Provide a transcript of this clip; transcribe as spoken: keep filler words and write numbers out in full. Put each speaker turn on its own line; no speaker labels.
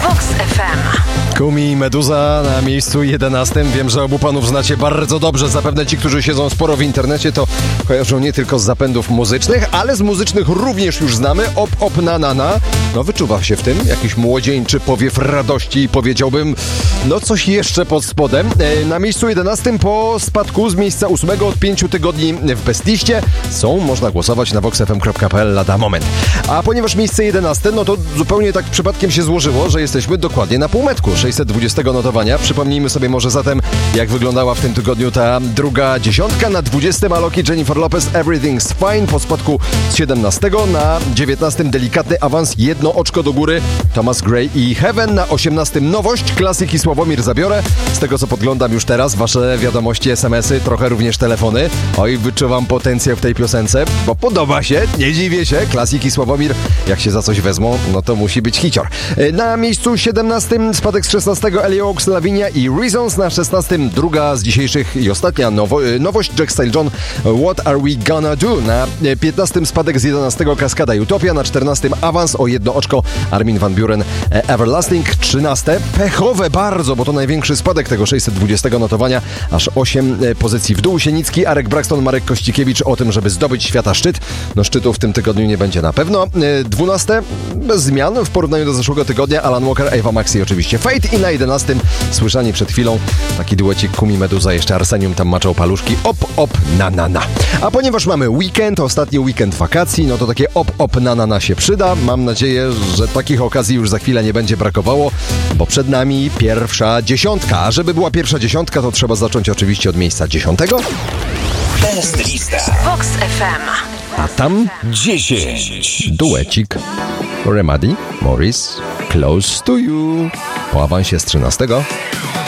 Vox F M.
Kumi i Meduza na miejscu jedenastym. Wiem, że obu panów znacie bardzo dobrze. Zapewne ci, którzy siedzą sporo w internecie, to kojarzą nie tylko z zapędów muzycznych, ale z muzycznych również już znamy. Op, op, na, na, na. No wyczuwa się w tym jakiś młodzieńczy powiew radości i powiedziałbym, no coś jeszcze pod spodem. E, na miejscu jedenastym po spadku z miejsca ósmego od pięciu tygodni w bestliście są, można głosować na vox f m kropka p l lada moment. A ponieważ miejsce jedenaste, no to zupełnie tak przypadkiem się złożyło, że jesteśmy dokładnie na półmetku sześćset dwudziestego notowania. Przypomnijmy sobie może zatem, jak wyglądała w tym tygodniu ta druga dziesiątka. Na dwudziestym Aloki Jennifer Lopez Everything's Fine po spadku z siedemnastego. Na dziewiętnastym delikatny awans, jedno oczko do góry, Thomas Gray i Heaven. Na osiemnastym nowość, klasyki Sławomir Zabiorę. Z tego co podglądam już teraz, wasze wiadomości, es em esy, trochę również telefony. Oj, wyczuwam potencjał w tej piosence, bo podoba się, nie dziwię się. Klasiki Sławomir, jak się za coś wezmą, no to musi być hicior. Na miejscu siedemnastym spadek z szesnastego Ellie Oaks, Lavinia i Reasons. Na szesnastym druga z dzisiejszych i ostatnia nowo, nowość, Jack Style John, What Are We Gonna Do. Na piętnastym spadek z jedenastego Kaskada Utopia. Na czternastym awans o jedno oczko, Armin van Buuren, Everlasting. trzynaste pechowe bardzo, bo to największy spadek tego sześćset dwudziestego notowania, aż osiem pozycji w dół. Sienicki, Arek Braxton, Marek Kościkiewicz o tym, żeby zdobyć świata szczyt. No szczytu w tym tygodniu nie będzie na pewno. dwunaste bez zmian w porównaniu do zeszłego tygodnia, Alan Walker, Ava Max i oczywiście Fate. I na jedenastym słyszani przed chwilą taki duecik Kumi Meduza, jeszcze Arsenium tam maczał paluszki, op, op, na, na, na. A ponieważ mamy weekend, ostatni weekend wakacji, no to takie op, op, na, na, na się przyda. Mam nadzieję, że takich okazji już za chwilę nie będzie brakowało, bo przed nami pierwsza dziesiątka. A żeby była pierwsza dziesiątka, to trzeba zacząć oczywiście od miejsca dziesiątego.
Best lista.
Vox F M.
A tam
dziesięć.
duecik Remedy, Morris, Close to You po awansie z trzynastego.